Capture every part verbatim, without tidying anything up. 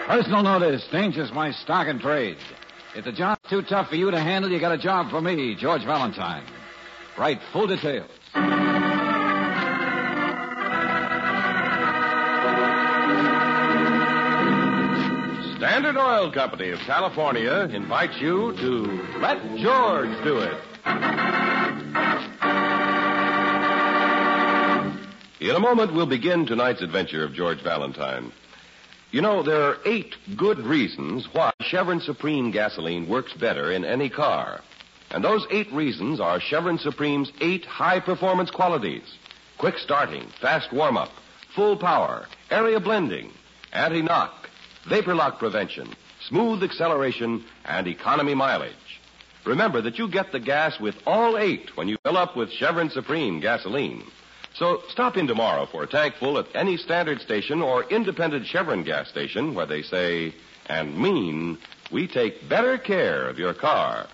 Personal notice. Danger's my stock and trade. If the job's too tough for you to handle, you got a job for me, George Valentine. Write full details. Standard Oil Company of California invites you to Let George Do It. In a moment, we'll begin tonight's adventure of George Valentine. You know, there are eight good reasons why Chevron Supreme gasoline works better in any car. And those eight reasons are Chevron Supreme's eight high-performance qualities. Quick starting, fast warm-up, full power, area blending, anti-knock, vapor lock prevention, smooth acceleration, and economy mileage. Remember that you get the gas with all eight when you fill up with Chevron Supreme gasoline. So stop in tomorrow for a tank full at any standard station or independent Chevron gas station where they say and mean we take better care of your car.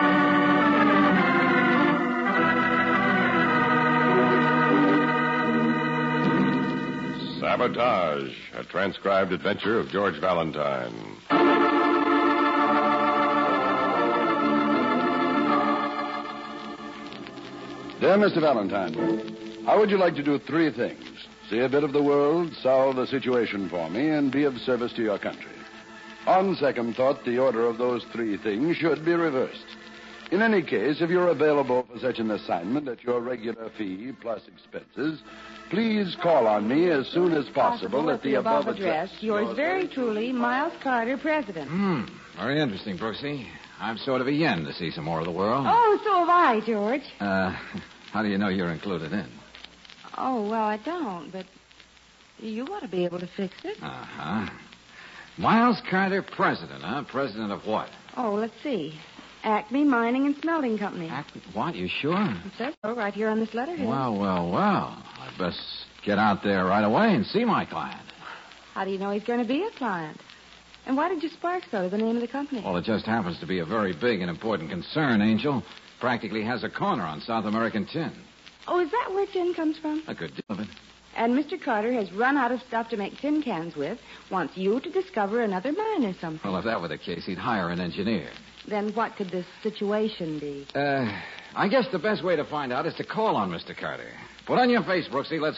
Sabotage, a transcribed adventure of George Valentine. Dear Mister Valentine, how would you like to do three things? See a bit of the world, solve a situation for me, and be of service to your country. On second thought, the order of those three things should be reversed. In any case, if you're available for such an assignment at your regular fee plus expenses, please call on me as soon as possible at the above address. Yours very truly, Miles Carter, President. Hmm. Very interesting, Brooksy. I'm sort of a yen to see some more of the world. Oh, so have I, George. Uh, how do you know you're included in? Oh, well, I don't, but you ought to be able to fix it. Uh-huh. Miles Carter, President, huh? President of what? Oh, let's see. Acme Mining and Smelting Company. Acme? What? You sure? It says so right here on this letterhead. Well, well, well. I'd best get out there right away and see my client. How do you know he's going to be a client? And why did you spark so the name of the company? Well, it just happens to be a very big and important concern, Angel. Practically has a corner on South American tin. Oh, is that where tin comes from? A good deal of it. And Mister Carter has run out of stuff to make tin cans with, wants you to discover another mine or something. Well, if that were the case, he'd hire an engineer. Then what could this situation be? Uh, I guess the best way to find out is to call on Mister Carter. Put on your face, Brooksy. Let's